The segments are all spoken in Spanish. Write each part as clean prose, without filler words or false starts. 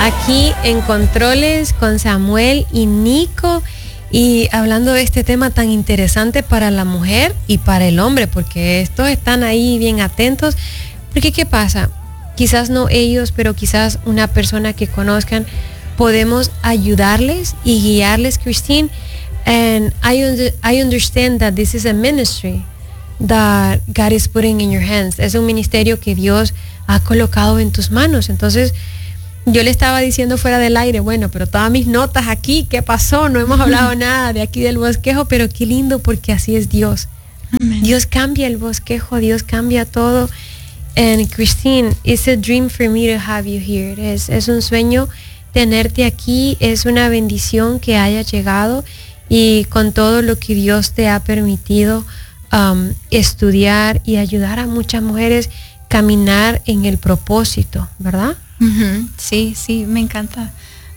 aquí en Controles con Samuel y Nico, y hablando de este tema tan interesante para la mujer y para el hombre, porque estos están ahí bien atentos. Porque ¿qué pasa? Quizás no ellos, pero quizás una persona que conozcan, podemos ayudarles y guiarles, Christine. And I understand that this is a ministry that God is putting in your hands. Es un ministerio que Dios ha colocado en tus manos. Entonces, yo le estaba diciendo fuera del aire, bueno, pero todas mis notas aquí, ¿qué pasó? No hemos hablado nada de aquí del bosquejo, pero qué lindo, porque así es Dios. Amen. Dios cambia el bosquejo, Dios cambia todo. And Christine, it's a dream for me to have you here. Es un sueño tenerte aquí, es una bendición que haya llegado, y con todo lo que Dios te ha permitido estudiar y ayudar a muchas mujeres caminar en el propósito, ¿verdad? Uh-huh. Sí, me encanta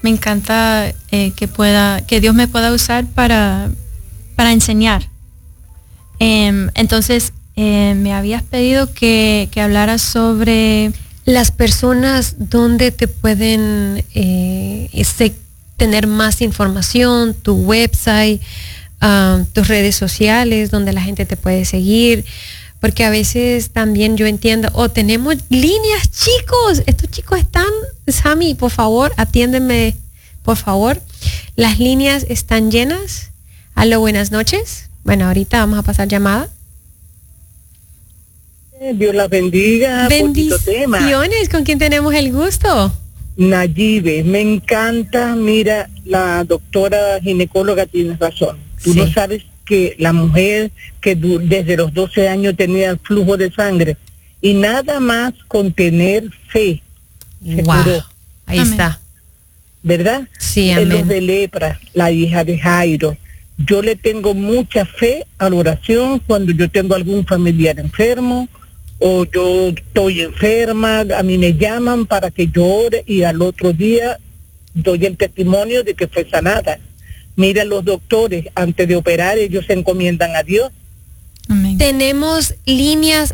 que Dios me pueda usar para enseñar. Entonces, me habías pedido que hablara sobre las personas donde te pueden tener más información, tu website, tus redes sociales, donde la gente te puede seguir. Porque a veces también yo entiendo, tenemos líneas, chicos. Estos chicos están, Sammy, por favor, atiéndeme, por favor. Las líneas están llenas. Aló, buenas noches. Bueno, ahorita vamos a pasar llamada. Dios las bendiga. Bendiciones. ¿Con quién tenemos el gusto? Nayibe, me encanta. Mira, la doctora ginecóloga tiene razón. Tú no sabes que la mujer que desde los 12 años tenía el flujo de sangre, y nada más con tener fe se curó. Ahí está. ¿Verdad? Sí, amén. Los de lepra, la hija de Jairo. Yo le tengo mucha fe a la oración cuando yo tengo algún familiar enfermo o yo estoy enferma. A mí me llaman para que yo ore y al otro día doy el testimonio de que fue sanada. Mira, los doctores, antes de operar, ellos se encomiendan a Dios. Amén. Tenemos líneas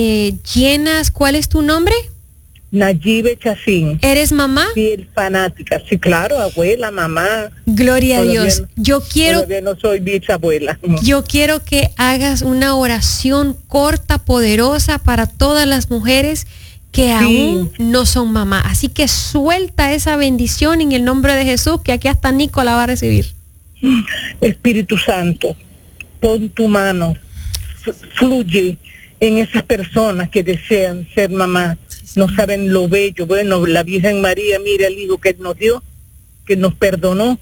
llenas. ¿Cuál es tu nombre? Nayibe Chacín. ¿Eres mamá? Sí, fanática. Sí, claro, abuela, mamá. Gloria a Dios. Todavía no soy bisabuela. Yo quiero que hagas una oración corta, poderosa, para todas las mujeres que aún no son mamá. Así que suelta esa bendición en el nombre de Jesús, que aquí hasta Nico la va a recibir. Espíritu Santo, pon tu mano, fluye en esas personas que desean ser mamá, no saben lo bello. Bueno, la Virgen María, mira el Hijo que nos dio, que nos perdonó,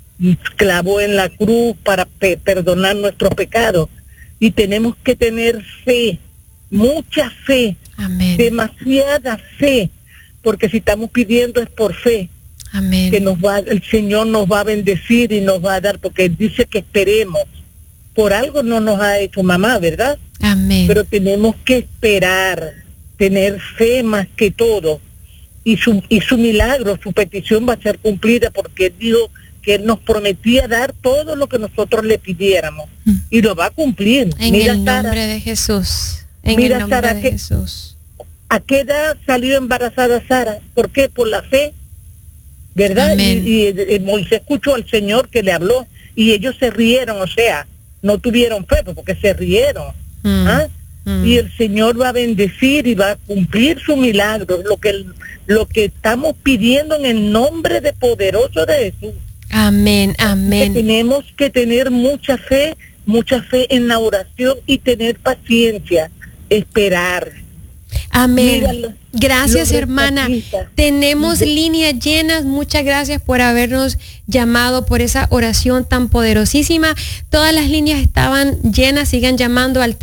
clavó en la cruz para perdonar nuestros pecados, y tenemos que tener fe, mucha fe. Amén. Demasiada fe, porque si estamos pidiendo es por fe. Amén. Que el Señor nos va a bendecir y nos va a dar, porque Él dice que esperemos. Por algo no nos ha hecho mamá, ¿verdad? Amén. Pero tenemos que esperar, tener fe más que todo, y su milagro, su petición va a ser cumplida, porque Él dijo que Él nos prometía dar todo lo que nosotros le pidiéramos, y lo va a cumplir. En el nombre de Jesús. En el nombre de Jesús. ¿A qué edad salió embarazada Sara? ¿Por qué? Por la fe, ¿verdad? Y Moisés escuchó al Señor que le habló, y ellos se rieron, o sea, no tuvieron fe porque se rieron. Y el Señor va a bendecir y va a cumplir su milagro, lo que estamos pidiendo en el nombre de poderoso de Jesús. Amén, amén. Que tenemos que tener mucha fe en la oración, y tener paciencia, esperar. Amén. Míralo. Gracias, hermana. Tenemos líneas llenas. Muchas gracias por habernos llamado, por esa oración tan poderosísima. Todas las líneas estaban llenas. Sigan llamando al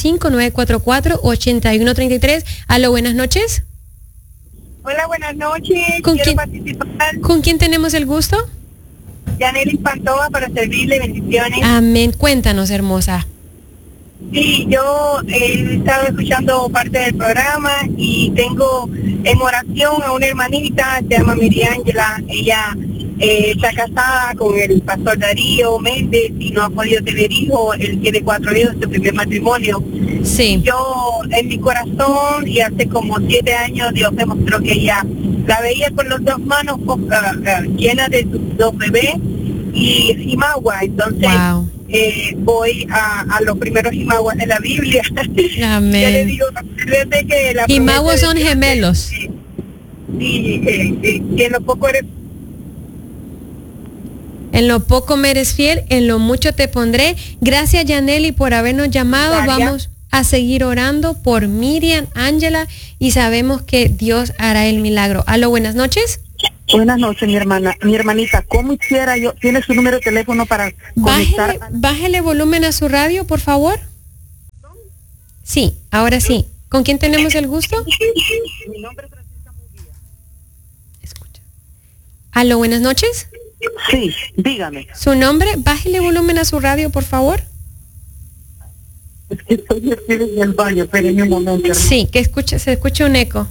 305-944-8133. Aló, buenas noches. Hola, buenas noches. Quiero participar. ¿Con quién tenemos el gusto? Yaneli Pantova, para servirle. Bendiciones. Amén. Cuéntanos, hermosa. Sí, yo he estado escuchando parte del programa y tengo en oración a una hermanita, se llama Miriángela. Ella está casada con el pastor Darío Méndez y no ha podido tener hijos. Él tiene 4 hijos de su primer matrimonio. Sí. Yo en mi corazón, y hace como 7 años, Dios me mostró que ella la veía con las dos manos llenas de sus dos bebés y Jimagua. Entonces Wow. voy a los primeros Jimaguas de la Biblia. Amén. Yo le digo, fíjate que la Jimaguas promesa son de Dios, gemelos. que en lo poco eres. En lo poco me eres fiel, en lo mucho te pondré. Gracias, Yaneli, por habernos llamado. Daria. Vamos a seguir orando por Miriam, Ángela, y sabemos que Dios hará el milagro. Aló, buenas noches. Buenas noches, mi hermanita. ¿Cómo hiciera yo? ¿Tiene su número de teléfono para conectar? Bájele volumen a su radio, por favor. Sí, ahora sí. ¿Con quién tenemos el gusto? Mi nombre es Francisca Munguía. Escucha. Aló, buenas noches. Sí, dígame. Su nombre, bájele volumen a su radio, por favor. Es que estoy aquí en el baño, espérenme un momento. hermano. Sí, que se escucha un eco.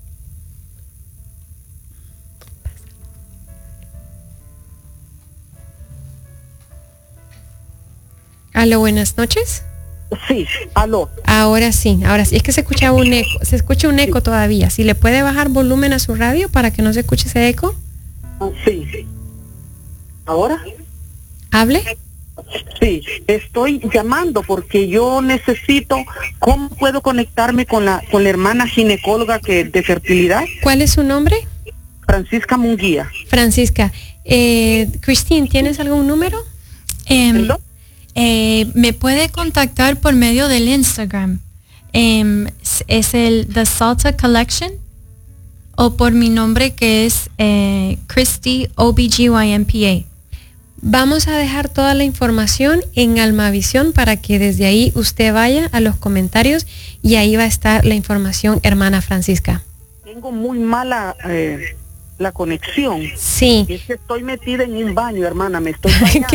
Aló, buenas noches. Sí, aló. Ahora sí. Es que se escuchaba un eco, se escucha un eco todavía. Si le puede bajar volumen a su radio para que no se escuche ese eco, Sí. ¿Ahora? hable. Sí, estoy llamando porque yo necesito, ¿cómo puedo conectarme con la hermana ginecóloga de fertilidad? ¿Cuál es su nombre? Francisca Munguía. Francisca. Christine, ¿tienes algún número? ¿Perdón? Me puede contactar por medio del Instagram. Es el The Salta Collection, o por mi nombre, que es Christy OBGYNPA. Vamos a dejar toda la información en Almavisión para que desde ahí usted vaya a los comentarios y ahí va a estar la información, hermana Francisca. Tengo muy mala la conexión. Sí. Es que estoy metida en un baño, hermana, me estoy bañando.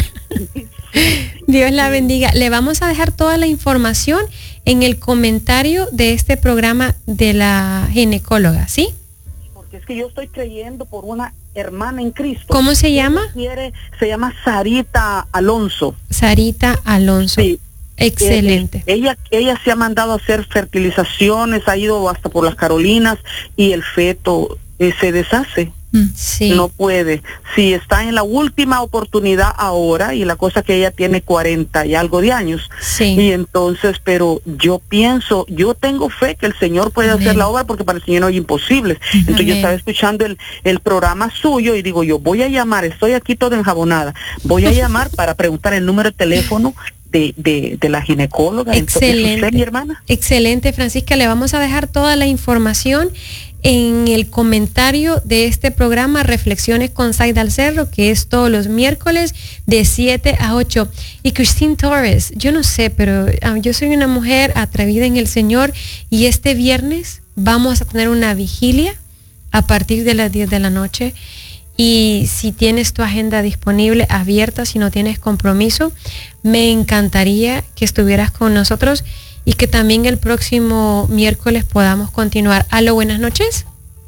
Dios la bendiga. Le vamos a dejar toda la información en el comentario de este programa de la ginecóloga, ¿sí? Porque es que yo estoy creyendo por una hermana en Cristo. ¿Cómo se llama? Se llama Sarita Alonso. Sarita Alonso. Sí. Excelente. Ella se ha mandado a hacer fertilizaciones, ha ido hasta por las Carolinas y el feto se deshace. Sí. No puede. Sí, está en la última oportunidad ahora y la cosa que ella tiene 40 y algo de años. Sí. Y entonces, pero yo tengo fe que el Señor puede Amén. hacer la obra porque para el Señor no hay imposibles. Entonces Amén. yo estaba escuchando el programa suyo y digo, yo voy a llamar, estoy aquí toda enjabonada, voy a llamar para preguntar el número de teléfono de la ginecóloga. Excelente. Entonces, ¿usted, mi hermana? Excelente, Francisca. Le vamos a dejar toda la información en el comentario de este programa Reflexiones con Zaida al Cerro, que es todos los miércoles de 7 a 8. Y Christine Torres, yo no sé, pero yo soy una mujer atrevida en el Señor y este viernes vamos a tener una vigilia a partir de las 10 de la noche. Y si tienes tu agenda disponible, abierta, si no tienes compromiso, me encantaría que estuvieras con nosotros y que también el próximo miércoles podamos continuar. Aló, buenas noches.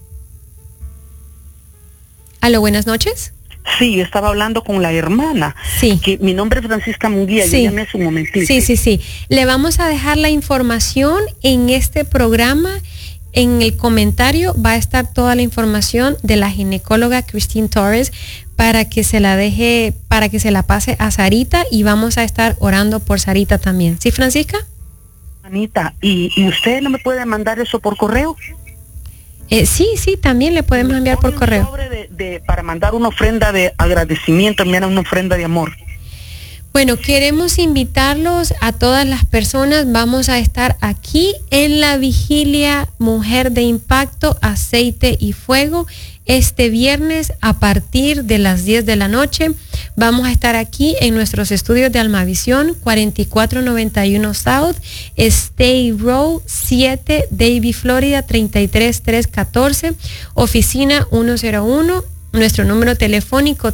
Aló, buenas noches. Sí, yo estaba hablando con la hermana. Sí. Que mi nombre es Francisca Munguía, Sí. yo llamé hace un momentito. Sí. Le vamos a dejar la información en este programa. En el comentario va a estar toda la información de la ginecóloga Christine Torres para que se la pase a Sarita y vamos a estar orando por Sarita también. ¿Sí, Francisca? Anita, ¿y usted no me puede mandar eso por correo? Sí, también le podemos enviar por correo. Sobre para mandar una ofrenda de agradecimiento, enviar una ofrenda de amor. Bueno, queremos invitarlos a todas las personas. Vamos a estar aquí en la vigilia Mujer de Impacto, Aceite y Fuego. Este viernes a partir de las 10 de la noche vamos a estar aquí en nuestros estudios de Almavisión, 4491 South, Stay Row 7, Davie, Florida, 33314, oficina 101, nuestro número telefónico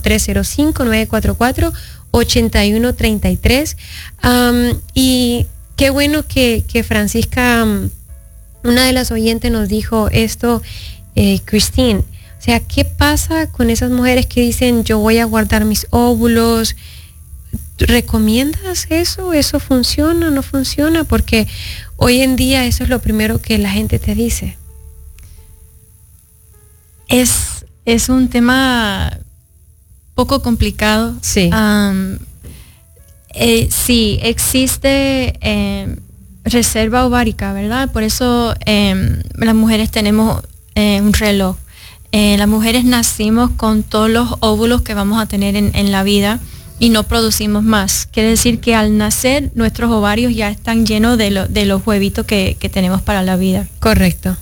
305-944-8133. Y qué bueno que Francisca, una de las oyentes, nos dijo esto, Christine. O sea, ¿qué pasa con esas mujeres que dicen yo voy a guardar mis óvulos? ¿Recomiendas eso? ¿Eso funciona o no funciona? Porque hoy en día eso es lo primero que la gente te dice. Es un tema poco complicado. Sí. Sí, existe reserva ovárica, ¿verdad? Por eso las mujeres tenemos un reloj. Las mujeres nacimos con todos los óvulos que vamos a tener en la vida y no producimos más. Quiere decir que al nacer nuestros ovarios ya están llenos de los huevitos que tenemos para la vida. Correcto.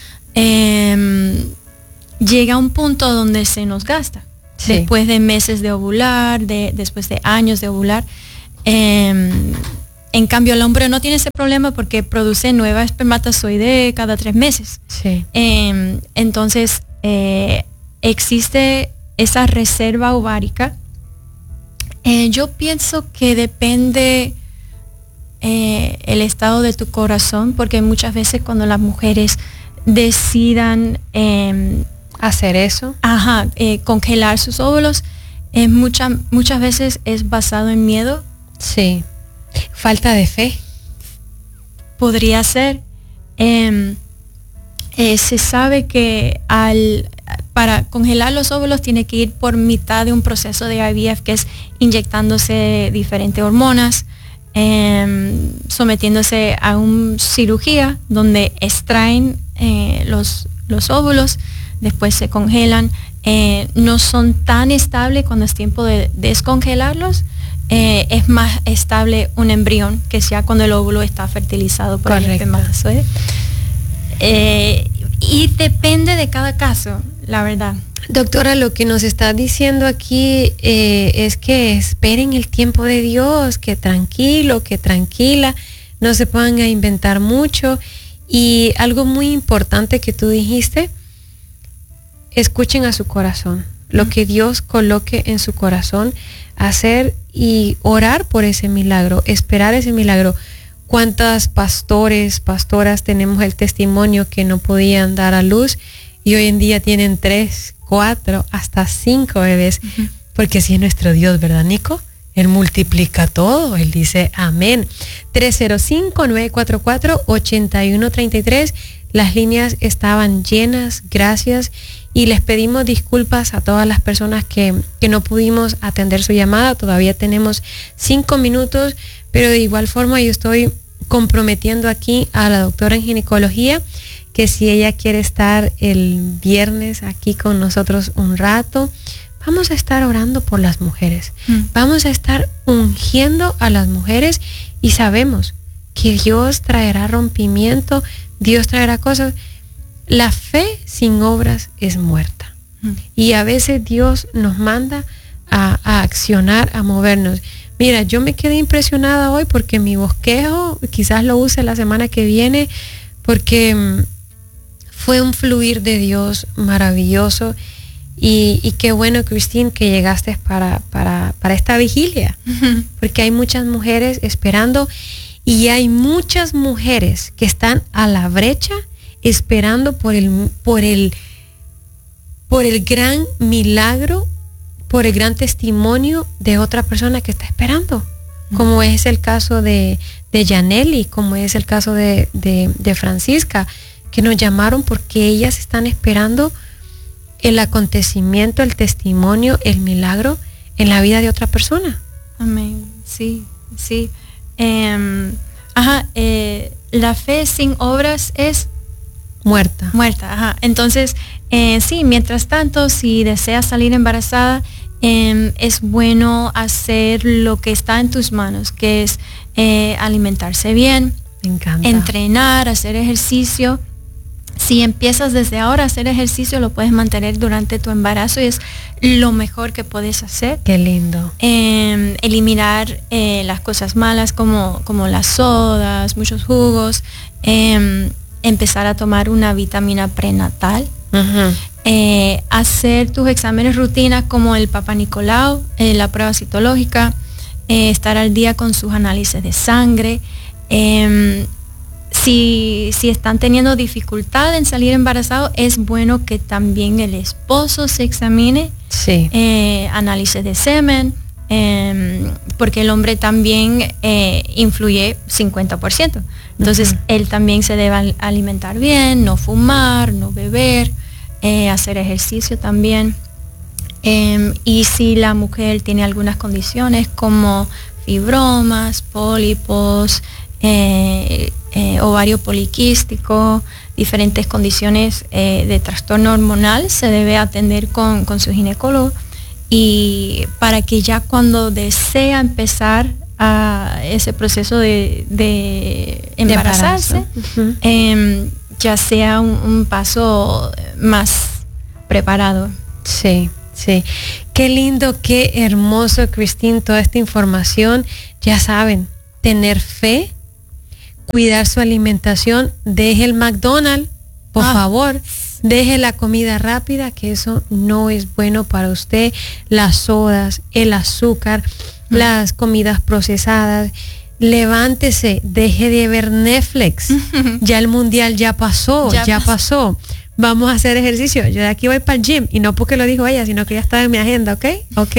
Llega un punto donde se nos gasta. Sí. Después de meses de ovular, después de años de ovular. En cambio, el hombre no tiene ese problema porque produce nueva espermatozoide cada 3 meses. Sí. Entonces, existe esa reserva ovárica. Yo pienso que depende el estado de tu corazón, porque muchas veces cuando las mujeres decidan hacer eso, congelar sus óvulos, muchas veces es basado en miedo. Sí. Falta de fe. Podría ser. Se sabe que para congelar los óvulos tiene que ir por mitad de un proceso de IVF, que es inyectándose diferentes hormonas, sometiéndose a una cirugía donde extraen los óvulos, después se congelan. No son tan estables cuando es tiempo de descongelarlos. Es más estable un embrión, que sea cuando el óvulo está fertilizado por el espermatozoide. Y depende de cada caso, la verdad. Doctora, lo que nos está diciendo aquí es que esperen el tiempo de Dios, que tranquilo, que tranquila, no se pongan a inventar mucho. Y algo muy importante que tú dijiste, escuchen a su corazón, lo que Dios coloque en su corazón, hacer y orar por ese milagro, esperar ese milagro. ¿Cuántas pastoras tenemos el testimonio que no podían dar a luz y hoy en día tienen 3, 4, hasta 5 bebés? Uh-huh. Porque así es nuestro Dios, ¿verdad, Nico? Él multiplica todo, Él dice amén. 305-944-8133. Las líneas estaban llenas, gracias. Y les pedimos disculpas a todas las personas que no pudimos atender su llamada. Todavía tenemos 5 minutos, pero de igual forma yo estoy comprometiendo aquí a la doctora en ginecología que si ella quiere estar el viernes aquí con nosotros un rato, vamos a estar orando por las mujeres. Vamos a estar ungiendo a las mujeres y sabemos que Dios traerá rompimiento, Dios traerá cosas. La fe sin obras es muerta. Y a veces Dios nos manda a accionar, a movernos. Mira, yo me quedé impresionada hoy porque mi bosquejo, quizás lo use la semana que viene, porque fue un fluir de Dios maravilloso. Y qué bueno, Christine, que llegaste para esta vigilia, porque hay muchas mujeres esperando y hay muchas mujeres que están a la brecha esperando por el gran milagro, por el gran testimonio de otra persona que está esperando, como es el caso de Yaneli, como es el caso de Francisca, que nos llamaron porque ellas están esperando el acontecimiento, el testimonio, el milagro en la vida de otra persona. Amén. Sí. La fe sin obras es muerta. Entonces, sí, mientras tanto, si deseas salir embarazada, es bueno hacer lo que está en tus manos, que es alimentarse bien, me encanta, entrenar, hacer ejercicio. Si empiezas desde ahora a hacer ejercicio, lo puedes mantener durante tu embarazo y es lo mejor que puedes hacer. Qué lindo. Eliminar las cosas malas como las sodas, muchos jugos. Empezar a tomar una vitamina prenatal. Uh-huh. Hacer tus exámenes rutinas como el Papa Nicolau, la prueba citológica. Estar al día con sus análisis de sangre. Si están teniendo dificultad en salir embarazados, es bueno que también el esposo se examine. Sí. Análisis de semen, porque el hombre también influye 50%. Entonces, él también se debe alimentar bien, no fumar, no beber. hacer ejercicio también. Y si la mujer tiene algunas condiciones como fibromas, pólipos, ovario poliquístico, diferentes condiciones de trastorno hormonal, se debe atender con su ginecólogo, y para que ya cuando desea empezar a ese proceso de embarazarse, ya sea un paso más preparado. Sí. Sí, qué lindo, qué hermoso, Christine, toda esta información. Ya saben, tener fe, cuidar su alimentación, deje el McDonald's, por favor, deje la comida rápida, que eso no es bueno para usted, las sodas, el azúcar, las comidas procesadas. Levántese, deje de ver Netflix, ya el mundial ya pasó. Vamos a hacer ejercicio. Yo de aquí voy para el gym, y no porque lo dijo ella, sino que ya está en mi agenda, ¿ok?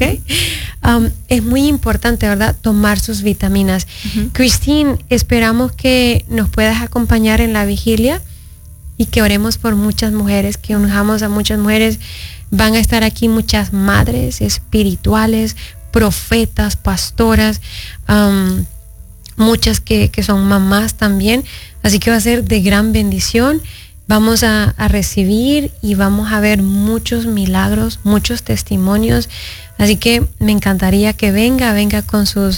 Es muy importante, ¿verdad?, tomar sus vitaminas. Christine, esperamos que nos puedas acompañar en la vigilia y que oremos por muchas mujeres, que unjamos a muchas mujeres. Van a estar aquí muchas madres espirituales, profetas, pastoras, muchas que son mamás también. Así que va a ser de gran bendición. Vamos a recibir y vamos a ver muchos milagros, muchos testimonios. Así que me encantaría que venga con sus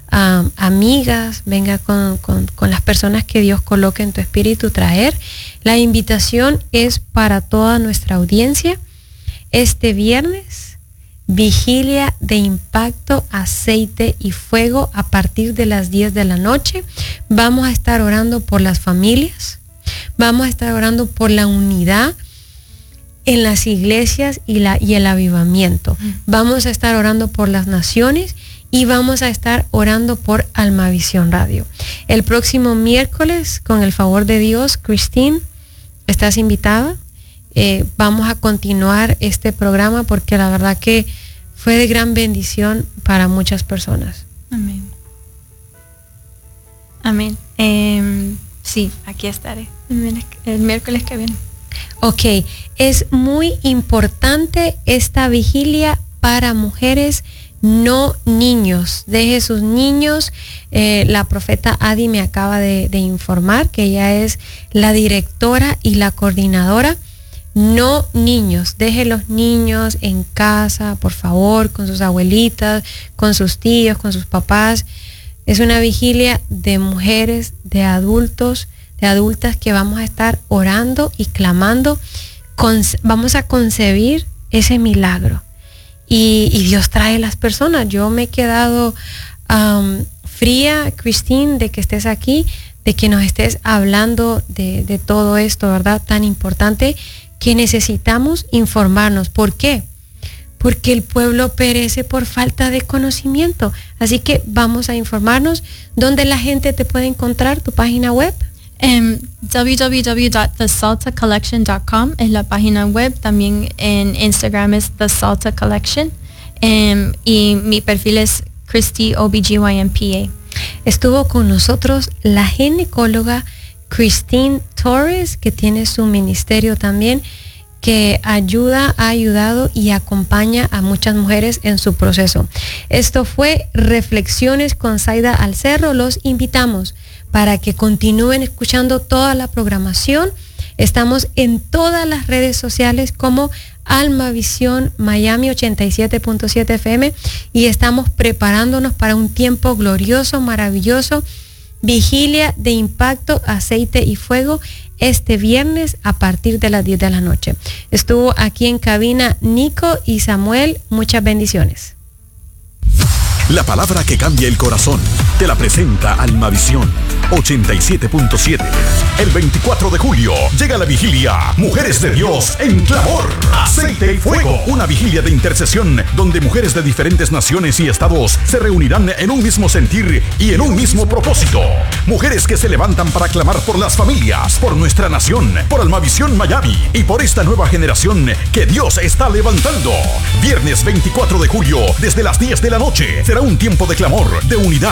amigas, venga con las personas que Dios coloque en tu espíritu traer. La invitación es para toda nuestra audiencia. Este viernes, vigilia de impacto, aceite y fuego a partir de las 10 de la noche. Vamos a estar orando por las familias. Vamos a estar orando por la unidad en las iglesias y el avivamiento. Vamos a estar orando por las naciones y vamos a estar orando por Almavisión Radio. El próximo miércoles, con el favor de Dios, Christine, estás invitada. Vamos a continuar este programa porque la verdad que fue de gran bendición para muchas personas. Amén. Sí, aquí estaré el miércoles que viene. Ok, es muy importante esta vigilia para mujeres, no niños. Deje sus niños. La profeta Adi me acaba de informar que ella es la directora y la coordinadora. No niños, deje los niños en casa, por favor, con sus abuelitas, con sus tíos, con sus papás. Es una vigilia de mujeres, de adultos, de adultas, que vamos a estar orando y clamando. Vamos a concebir ese milagro. Y Dios trae las personas. Yo me he quedado fría, Christine, de que estés aquí, de que nos estés hablando de todo esto, ¿verdad? Tan importante, que necesitamos informarnos. ¿Por qué? Porque el pueblo perece por falta de conocimiento. Así que vamos a informarnos. ¿Dónde la gente te puede encontrar? ¿Tu página web? www.thesaltacollection.com es la página web. También en Instagram es The Salta Collection. Y mi perfil es Christy OBGYNPA. Estuvo con nosotros la ginecóloga Christine Torres, que tiene su ministerio también, que ha ayudado y acompaña a muchas mujeres en su proceso. Esto fue Reflexiones con Zaida Alcerro. Los invitamos para que continúen escuchando toda la programación. Estamos en todas las redes sociales como Almavisión Miami 87.7 FM y estamos preparándonos para un tiempo glorioso, maravilloso. Vigilia de impacto, aceite y fuego este viernes a partir de las 10 de la noche. Estuvo aquí en cabina Nico y Samuel. Muchas bendiciones. La palabra que cambia el corazón te la presenta Almavisión 87.7. El 24 de julio llega la vigilia Mujeres de Dios en clamor, aceite y fuego. Una vigilia de intercesión donde mujeres de diferentes naciones y estados se reunirán en un mismo sentir y en un mismo propósito. Mujeres que se levantan para clamar por las familias, por nuestra nación, por Almavisión Miami y por esta nueva generación que Dios está levantando. Viernes 24 de julio desde las 10 de la noche será un tiempo de clamor, de unidad,